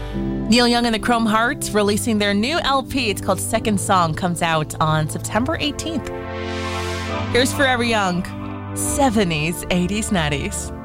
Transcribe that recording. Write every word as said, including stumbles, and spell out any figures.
Neil Young and the Chrome Hearts releasing their new L P. It's called Second Song. Comes out on September eighteenth. Here's Forever Young. seventies, eighties, nineties.